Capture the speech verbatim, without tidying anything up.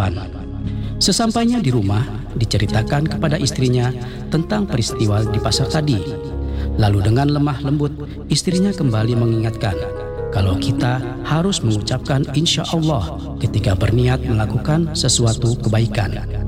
harapan. Sesampainya di rumah, diceritakan kepada istrinya tentang peristiwa di pasar tadi. Lalu dengan lemah lembut, istrinya kembali mengingatkan kalau kita harus mengucapkan insya Allah ketika berniat melakukan sesuatu kebaikan.